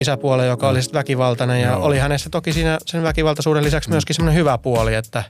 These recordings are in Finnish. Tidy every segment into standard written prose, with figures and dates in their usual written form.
isäpuolen, joka oli sitten väkivaltainen ja oli hänessä toki siinä sen väkivaltaisuuden lisäksi myöskin semmoinen hyvä puoli, että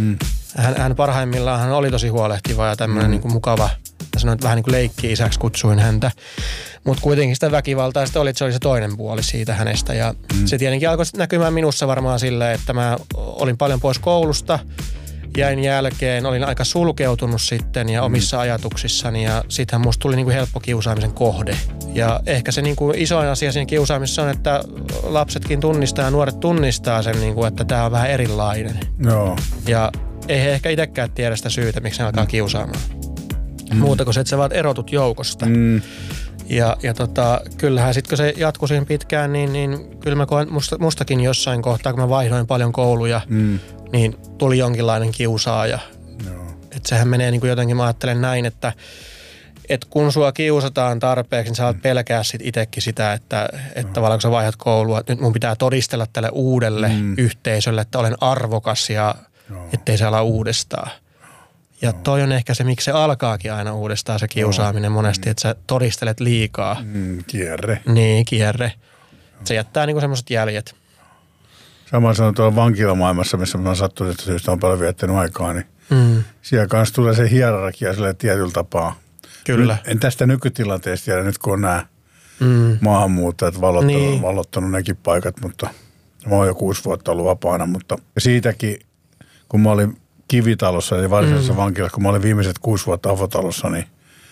hän parhaimmillaan hän oli tosi huolehtiva ja tämmöinen niin kuin mukava, ja sanoin, että vähän niin kuin leikki-isäksi kutsuin häntä. Mutta kuitenkin sitä väkivaltaa sitten oli, että se oli se toinen puoli siitä hänestä ja se tietenkin alkoi näkymään minussa varmaan silleen, että mä olin paljon pois koulusta, jäin jälkeen, olin aika sulkeutunut sitten ja omissa ajatuksissani ja sittenhän musta tuli niin kuin helppo kiusaamisen kohde. Ja ehkä se niin kuin isoin asia siinä kiusaamisessa on, että lapsetkin tunnistaa ja nuoret tunnistaa sen, niin kuin, että tämä on vähän erilainen. Joo. Ja ei he ehkä itsekään tiedä sitä syytä, miksi ne alkaa kiusaamaan. Muuta kuin se, että sä vaan erotut joukosta. Ja kyllähän sitten kun se jatkui siinä pitkään, niin kyllä mä koen mustakin jossain kohtaa, kun mä vaihdoin paljon kouluja, niin tuli jonkinlainen kiusaaja. Että sehän menee niin kuin jotenkin, mä ajattelen näin, että kun sua kiusataan tarpeeksi, niin sä alat pelkää sit itsekin sitä, että tavallaan kun sä vaihdat koulua, että nyt mun pitää todistella tälle uudelle yhteisölle, että olen arvokas ja ettei se ala uudestaan. Ja toi on ehkä se, miksi se alkaakin aina uudestaan se kiusaaminen monesti, että sä todistelet liikaa. Kierre. Niin, kierre. Se jättää niinku semmoiset jäljet. Sama sanon tuolla vankilamaailmassa, missä mä sattuneesta syystä on paljon viettänyt aikaa, niin siellä kanssa tulee se hierarkia sille tietyllä tapaa. Kyllä. En tästä nykytilanteesta tiedä nyt, kun on nämä maahanmuuttajat valottanut nekin paikat, mutta mä oon jo 6 vuotta ollut vapaana, mutta siitäkin, kun mä olin Kivitalossa, eli varsinaisessa vankilassa, kun mä olin viimeiset 6 vuotta avotalossa, niin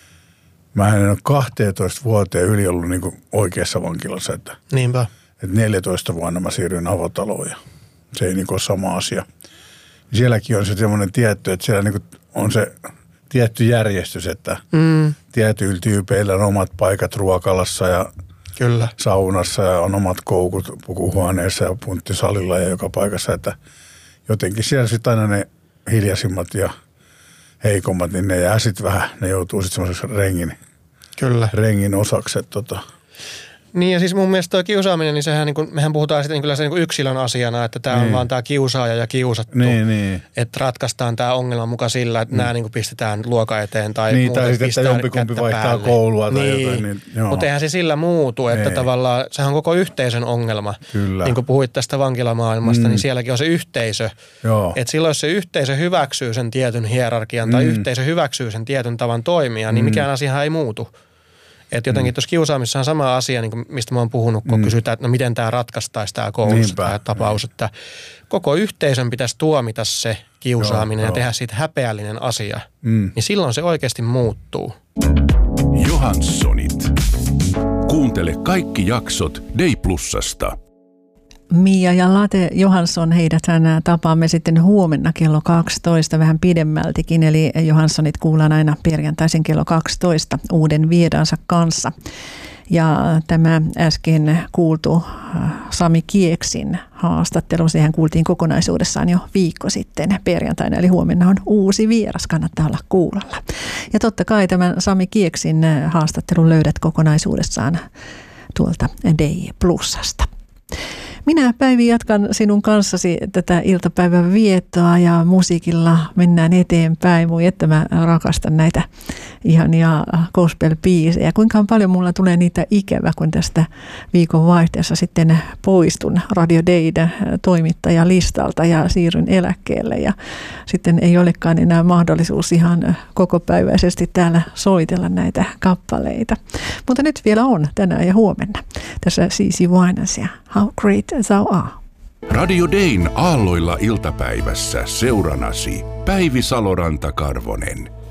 mä en ole 12 vuoteen yli ollut niin kuin oikeassa vankilassa. Niinpä. Että 14 vuonna mä siirryin avotaloon ja se ei niin kuin ole sama asia. Sielläkin on se semmoinen tietty, että siellä niin kuin on se tietty järjestys, että tietyillä tyypeillä on omat paikat ruokalassa ja Kyllä. saunassa ja on omat koukut pukuhuoneessa ja punttisalilla ja joka paikassa, että jotenkin siellä sitten aina ne hiljaisimmat ja heikommat, niin ne jää sitten vähän, ne joutuu sitten semmoiseksi rengin osaksi. Niin ja siis mun mielestä tuo kiusaaminen, niin sehän niin kuin, mehän puhutaan sitten kyllä se niin kuin yksilön asiana, että tämä on vaan tämä kiusaaja ja kiusattu. Niin. Että ratkaistaan tämä ongelma muka sillä, että nämä niin kuin pistetään luokan eteen tai niin, tai sitten, että jompikumpi vaihtaa koulua tai jotain. Niin, mutta eihän se sillä muutu, että tavallaan sehän on koko yhteisön ongelma. Kyllä. Niin kuin puhuit tästä vankilamaailmasta, niin sielläkin on se yhteisö. Että silloin jos se yhteisö hyväksyy sen tietyn hierarkian tai yhteisö hyväksyy sen tietyn tavan toimia, niin mikään asiahan ei muutu. Että jotenkin tuossa kiusaamissa on sama asia, niin kuin mistä mä oon puhunut, kun kysytään, että no miten tämä ratkaistaisi tämä koulussa tämä tapaus. Että koko yhteisön pitäisi tuomita se kiusaaminen ja tehdä siitä häpeällinen asia. Niin silloin se oikeasti muuttuu. Johanssonit. Kuuntele kaikki jaksot Day Plusasta. Mia ja Late Johansson, heidäthän tapaamme sitten huomenna kello 12 vähän pidemmältikin, eli Johanssonit kuullaan aina perjantaisin kello 12 uuden vieraansa kanssa. Ja tämä äsken kuultu Sami Kieksin haastattelu, sehän kuultiin kokonaisuudessaan jo viikko sitten perjantaina, eli huomenna on uusi vieras, kannattaa olla kuulolla. Ja totta kai tämän Sami Kieksin haastattelun löydät kokonaisuudessaan tuolta Day Plusasta. Minä, Päivi, jatkan sinun kanssasi tätä iltapäivän viettoa ja musiikilla mennään eteenpäin. Moi, että mä rakastan näitä ihania gospel-biisejä. Kuinka paljon mulla tulee niitä ikävä, kun tästä viikon vaihteessa sitten poistun Radio Dayn toimittajalistalta ja siirryn eläkkeelle. Ja sitten ei olekaan enää mahdollisuus ihan kokopäiväisesti täällä soitella näitä kappaleita. Mutta nyt vielä on tänään ja huomenna. Tässä CeCe Winans ja How Great Thou Art. Radio Dayn aalloilla iltapäivässä seuranasi Päivi Saloranta-Karvonen.